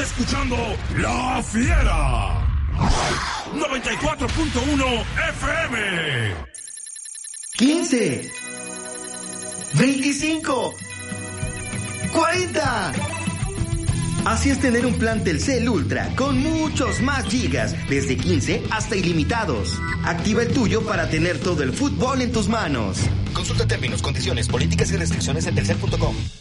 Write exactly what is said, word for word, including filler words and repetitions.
escuchando La Fiera. noventa y cuatro punto uno F M. quince. veinticinco. cuarenta. Así es tener un plan Telcel Ultra con muchos más gigas, desde quince hasta ilimitados. Activa el tuyo para tener todo el fútbol en tus manos. Consulta términos, condiciones, políticas y restricciones en telcel punto com.